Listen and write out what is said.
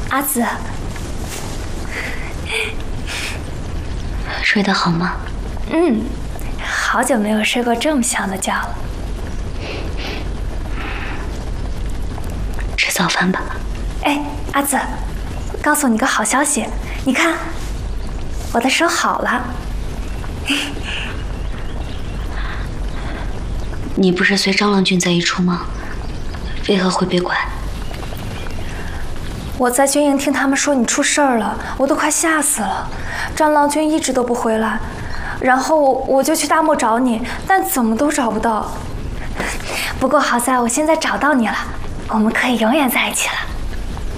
阿紫， 睡得好吗？ 好久没有睡过这么香的觉了。 吃早饭吧。 哎，阿紫，告诉你个好消息，你看，我的手好了。 你不是随张郎君在一处吗？为何会被拐？ 我在军营听他们说你出事儿了，我都快吓死了。张郎君一直都不回来，然后我就去大漠找你，但怎么都找不到。不过好在我现在找到你了，我们可以永远在一起了。